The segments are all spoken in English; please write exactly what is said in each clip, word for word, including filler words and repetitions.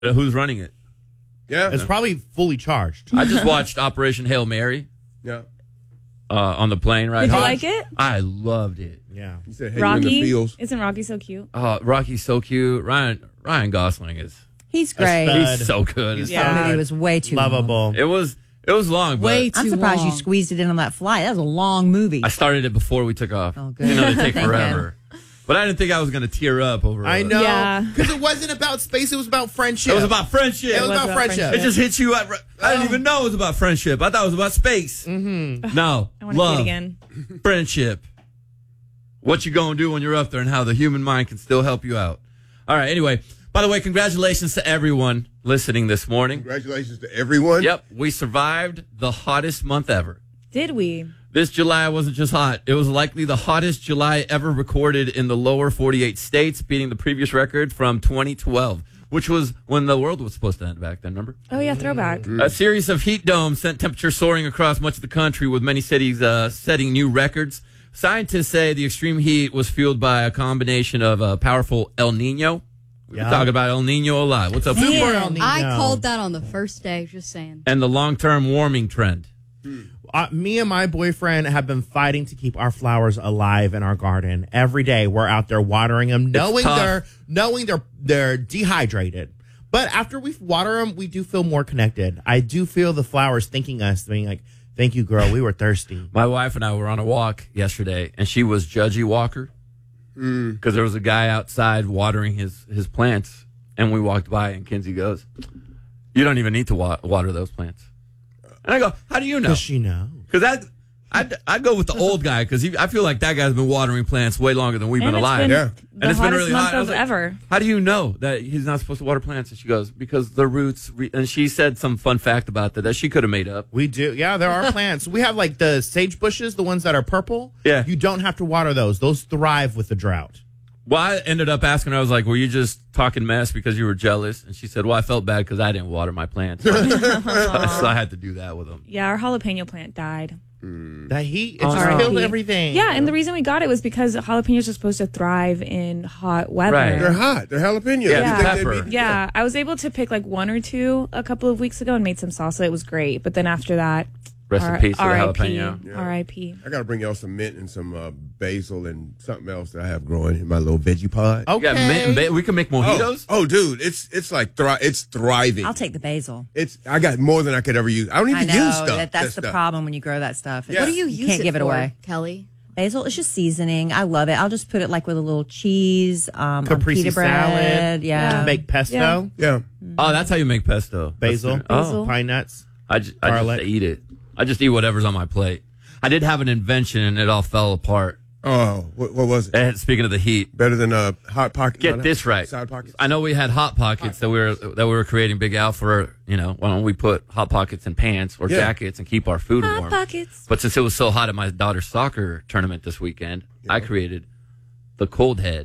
Uh, Who's running it? Yeah. It's probably fully charged. I just watched Operation Hail Mary Yeah. uh, on the plane right Did you now. like it? I loved it. Yeah. You said, hey, you in the Rocky? fields. Isn't Rocky so cute? Uh, Rocky's so cute. Ryan Ryan Gosling is He's great. stud. he's so good. He's Yeah. That movie was way too long. lovable. It was it was long, but Way too I'm surprised long. you squeezed it in on that flight. That was a long movie. I started it before we took off. Oh, good. You know, they take Thank forever. But I didn't think I was going to tear up over I it. know. Yeah. Because it wasn't about space. It was about friendship. It was about friendship. It was, was about, about friendship. friendship. It just hits you at. I didn't even know it was about friendship. I thought it was about space. Mm-hmm. No, I want to see love, it again. friendship. What you gonna do when you're up there, and how the human mind can still help you out. All right. Anyway, by the way, congratulations to everyone listening this morning. Congratulations to everyone. Yep, we survived the hottest month ever. Did we? This July wasn't just hot. It was likely the hottest July ever recorded in the lower forty-eight states, beating the previous record from twenty twelve, which was when the world was supposed to end back then, remember? Oh, yeah, throwback. A series of heat domes sent temperatures soaring across much of the country, with many cities uh, setting new records. Scientists say the extreme heat was fueled by a combination of a powerful El Nino. We Yeah. talk about El Nino a lot. What's up? Super Man, El Nino. I called that on the first day, just saying. And the long-term warming trend. Uh, me and my boyfriend have been fighting to keep our flowers alive in our garden. Every day we're out there watering them, knowing tough. they're knowing they're they're dehydrated. But after we water them, we do feel more connected. I do feel the flowers thanking us, being like, "Thank you, girl. We were thirsty." My wife and I were on a walk yesterday, and she was Judgy Walker because there was a guy outside watering his, his plants, and we walked by, and Kinsey goes, "You don't even need to wa- water those plants." And I go, "How do you know?" Does she know? Because that I I go with the old guy because I feel like that guy's been watering plants way longer than we've And been it's alive. been Yeah. the And it's been hottest really month hot. I was of like, ever. How do you know that he's not supposed to water plants? And she goes, because the roots. Re-, and she said some fun fact about that that she could have made up. We do. Yeah, there are plants. We have like the sage bushes, the ones that are purple. Yeah. You don't have to water those. Those thrive with the drought. Well, I ended up asking her, I was like, were you just talking mess because you were jealous? And she said, well, I felt bad because I didn't water my plants. so, so I had to do that with them. Yeah, our jalapeno plant died. That heat, it Oh, just no. killed everything. Yeah, and the reason we got it was because jalapenos are supposed to thrive in hot weather. Right. They're hot. They're jalapenos. Yeah, You think they'd pepper. be- Yeah, I was able to pick like one or two a couple of weeks ago and made some salsa. It was great. But then after that, Rest in R- peace to the R I P jalapeno. Yeah. R I P I got to bring y'all some mint and some uh, basil and something else that I have growing in my little veggie pod. Okay. You got mint and ba- we can make mojitos. Oh, oh, dude, it's it's like thri- it's thriving. I'll take the basil. It's I got more than I could ever use. I don't even I know use stuff. that that's that the stuff. problem when you grow that stuff. Yeah. What do you You use can't it give it for, away. Kelly? Basil, it's just seasoning. I love it. I'll just put it like with a little cheese, um, on Caprese pita bread. salad. Yeah. Make pesto, Yeah. Yeah, Oh, that's how you make pesto. basil, That's good. Oh, Basil. pine nuts. I just, I Garlic. just eat it. I just eat whatever's on my plate. I did have an invention and it all fell apart. Oh, what, what was it? Eh, Speaking of the heat, Better than a hot pocket. get no, this right. Side pockets. I know we had hot pockets that we were that we were creating Big Al for. You know, why don't we put hot pockets in pants or Yeah. jackets and keep our food Hot warm? pockets. But since it was so hot at my daughter's soccer tournament this weekend, I created the cold head.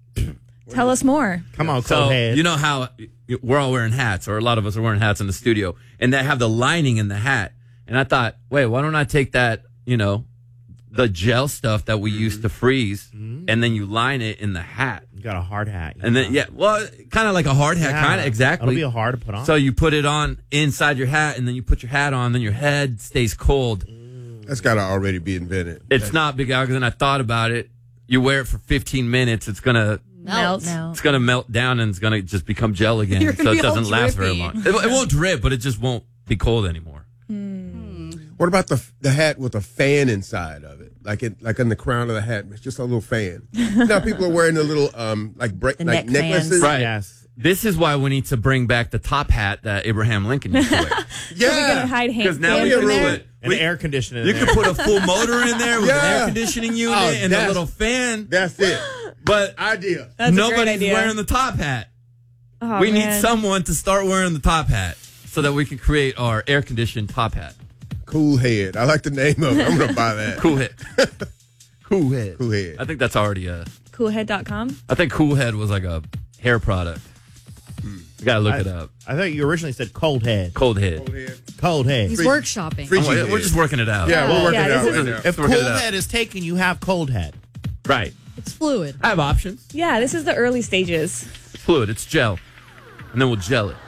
Tell us more. Come on, So cold head. you know how we're all wearing hats, or a lot of us are wearing hats in the studio, and they have the lining in the hat. And I thought, wait, why don't I take that, you know, the gel stuff that we used to freeze, and then you line it in the hat, You got a hard hat. and then yeah, well, kind of like a hard hat, Yeah. kind of exactly. It'll be hard to put on. So you put it on inside your hat, and then you put your hat on, then your head stays cold. That's got to already be invented. It's not Big Al, because then I thought about it. You wear it for fifteen minutes, it's gonna Melt. No. it's gonna melt down, and it's gonna just become gel again. You're So gonna it be all doesn't last very drippy. long. It, it won't drip, but it just won't be cold anymore. What about the the hat with a fan inside of it, like it like on the crown of the hat? It's just a little fan. Now people are wearing the little um like break The like neck necklaces. fans. Right. Yes. This is why we need to bring back the top hat that Abraham Lincoln used to wear. We can Yeah, hide Because hand now we fans can in do there. it. And We- air conditioning. You in can there. put a full motor in there with an Yeah. air conditioning unit Oh, and a that's- little fan, that's it. but Idea. That's a great nobody's idea. wearing the top hat. Oh, we need man. someone to start wearing the top hat so that we can create our air conditioned top hat. Cool head. I like the name of it. I'm gonna buy that. Cool head. Cool head. Cool head. I think that's already a. Coolhead dot com. I think Cool Head was like a hair product. You gotta look I, it up. I thought you originally said cold head. Cold head. Cool head. Cold head. He's Free- workshopping. free- We're, we're just working it out. Yeah, we're working Yeah, it out this right is- now. If We're cold working it out. head is taken, you have cold head. Right. It's fluid. I have options. Yeah, this is the early stages. It's fluid. It's gel. and then we'll gel it.